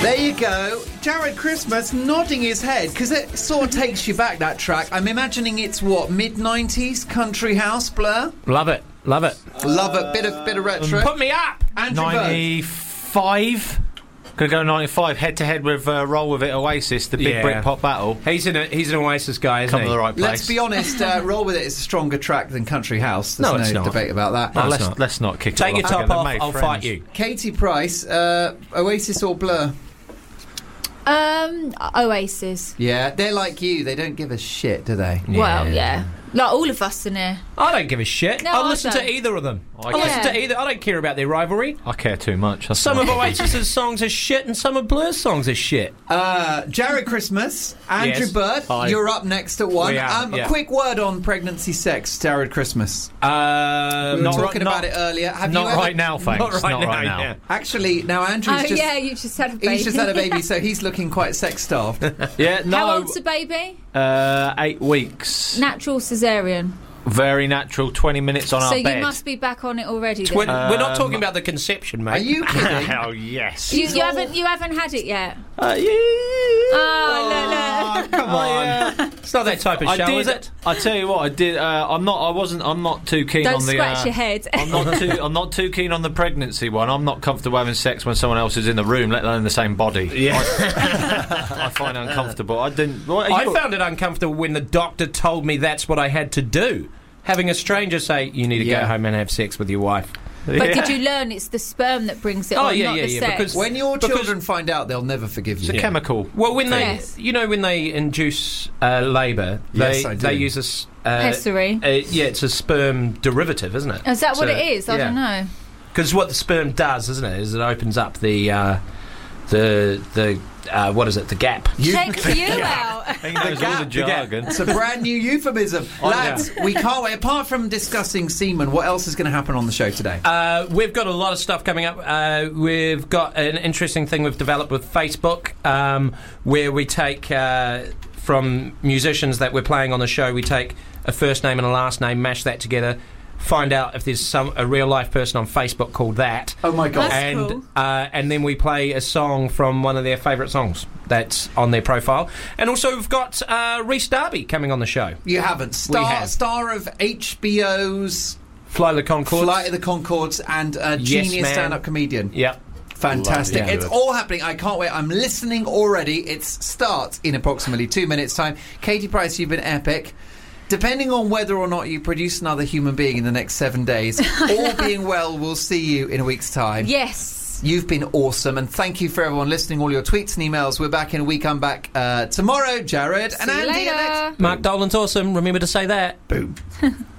There you go. Jared Christmas nodding his head, because it sort of takes you back, that track. I'm imagining it's, what, mid-90s? Country house, Blur? Love it. Love it. Love it. Bit of retro. Put me up! Andrew Bird. 95. Gonna go 95 head-to-head with Roll With It Oasis, the big Britpop battle. He's an Oasis guy, isn't he? Come to the right place. Let's be honest, Roll With It is a stronger track than Country House. There's No, it's not. debate about that. No, let's not kick it Take your top off, I'll fight you. Katie Price, Oasis or Blur? Oasis. Yeah, they're like you. They don't give a shit, do they? Well, yeah. Like all of us in here. I don't give a shit. No, I'll I listen to don't. either of them. I I'll listen to either. I don't care about their rivalry. I care too much. Some of Oasis's songs are shit and some of Blur's songs are shit. Jared Christmas, Andrew Yes. Bird, Hi. you're up next at 1. We are, A quick word on pregnancy sex, Jared Christmas. We were not talking not- about it earlier. Have Not you ever... right now, thanks. Not right now, yeah. Actually, now Andrew's just... yeah, you just had a baby. He's just had a baby, so he's looking quite sex-starved. Yeah, no. How old's the baby? 8 weeks. Natural cesarean. Very natural, 20 minutes on So our you bed. must be back on it already then. We're not talking about the conception, mate. Are you kidding? Oh, yes. You haven't had it yet. Yeah. Oh, look. Come on. It's not that type of show, is it? I tell you what, I did. I'm not too keen Don't on the. scratch your head. I'm not too keen on the pregnancy one. I'm not comfortable having sex when someone else is in the room, let alone the same body. Yeah. I find it uncomfortable. I didn't. I found it uncomfortable when the doctor told me that's what I had to do. Having a stranger say, you need to go home and have sex with your wife. But did you learn it's the sperm that brings it on, not the sex? because When your children find out, they'll never forgive you. It's a chemical. Well, when they, Yes. when they induce labour, Yes, I do. they use a Pessary. it's a sperm derivative, isn't it? Is that what So, it is? I don't know. Because what the sperm does, isn't it, is it opens up the what is it? The gap. Check you out. He knows all the jargon. It's a brand new euphemism. Lads, we can't wait. Apart from discussing semen, what else is going to happen on the show today? We've got a lot of stuff coming up. We've got an interesting thing we've developed with Facebook, where we take from musicians that we're playing on the show, we take a first name and a last name, mash that together, find out if there's a real life person on Facebook called that. Oh my God. That's cool. And then we play a song from one of their favourite songs that's on their profile. And also we've got Rhys Darby coming on the show. You haven't. Star of HBO's Flight of the Conchords. Flight of the Conchords and a genius Man. stand-up comedian. Yep. Fantastic. Love it. It's all happening. I can't wait. I'm listening already. It starts in approximately 2 minutes' time. Katie Price, you've been epic. Depending on whether or not you produce another human being in the next 7 days, all being well, we'll see you in a week's time. Yes. You've been awesome, and thank you for everyone listening, all your tweets and emails. We're back in a week. I'm back tomorrow. Jared and See you Andy. later. Next. Mark Dolan's awesome. Remember to say that. Boom.